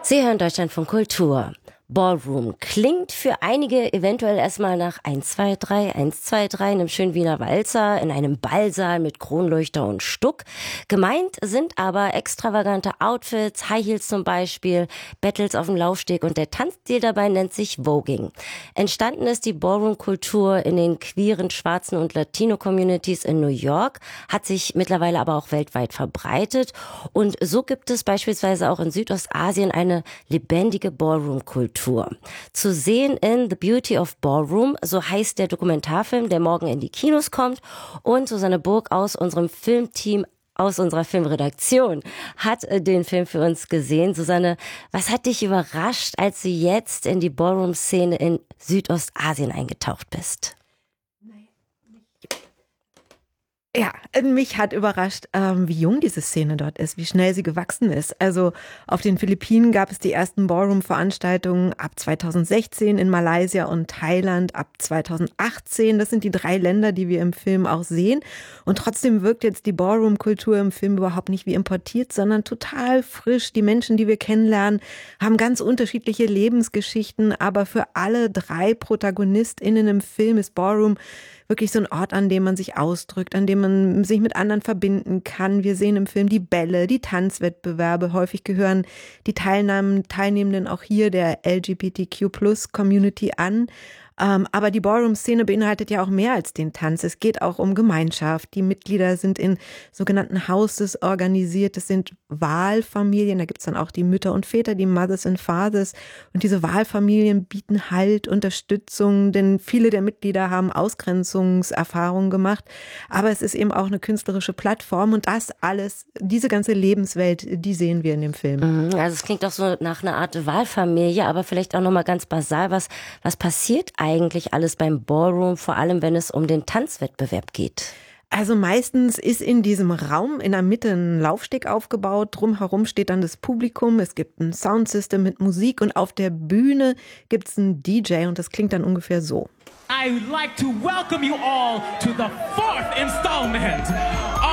Sie hören Deutschlandfunk Kultur. Ballroom klingt für einige eventuell erstmal nach 1, 2, 3, 1, 2, 3, einem schönen Wiener Walzer, in einem Ballsaal mit Kronleuchter und Stuck. Gemeint sind aber extravagante Outfits, High Heels zum Beispiel, Battles auf dem Laufsteg und der Tanzstil dabei nennt sich Voguing. Entstanden ist die Ballroom-Kultur in den queeren, schwarzen und Latino-Communities in New York, hat sich mittlerweile aber auch weltweit verbreitet und so gibt es beispielsweise auch in Südostasien eine lebendige Ballroom-Kultur. Zu sehen in The Beauty of Ballroom, so heißt der Dokumentarfilm, der morgen in die Kinos kommt. Und Susanne Burg aus unserem Filmteam, aus unserer Filmredaktion, hat den Film für uns gesehen. Susanne, was hat dich überrascht, als du jetzt in die Ballroom-Szene in Südostasien eingetaucht bist? Ja, mich hat überrascht, wie jung diese Szene dort ist, wie schnell sie gewachsen ist. Also auf den Philippinen gab es die ersten Ballroom-Veranstaltungen ab 2016, in Malaysia und Thailand ab 2018. Das sind die 3 Länder, die wir im Film auch sehen. Und trotzdem wirkt jetzt die Ballroom-Kultur im Film überhaupt nicht wie importiert, sondern total frisch. Die Menschen, die wir kennenlernen, haben ganz unterschiedliche Lebensgeschichten. Aber für alle 3 ProtagonistInnen im Film ist Ballroom wirklich so ein Ort, an dem man sich ausdrückt, an dem man sich mit anderen verbinden kann. Wir sehen im Film die Bälle, die Tanzwettbewerbe. Häufig gehören die Teilnehmenden auch hier der LGBTQ+-Community an. Aber die Ballroom-Szene beinhaltet ja auch mehr als den Tanz. Es geht auch um Gemeinschaft. Die Mitglieder sind in sogenannten Houses organisiert. Das sind Wahlfamilien. Da gibt's dann auch die Mütter und Väter, die Mothers and Fathers. Und diese Wahlfamilien bieten Halt, Unterstützung, denn viele der Mitglieder haben Ausgrenzungserfahrungen gemacht. Aber es ist eben auch eine künstlerische Plattform und das alles, diese ganze Lebenswelt, die sehen wir in dem Film. Also es klingt doch so nach einer Art Wahlfamilie, aber vielleicht auch nochmal ganz basal, was passiert eigentlich alles beim Ballroom, vor allem wenn es um den Tanzwettbewerb geht? Also meistens ist in diesem Raum in der Mitte ein Laufsteg aufgebaut, drumherum steht dann das Publikum, es gibt ein Soundsystem mit Musik und auf der Bühne gibt's einen DJ und das klingt dann ungefähr so. I would like to welcome you all to the 4th installment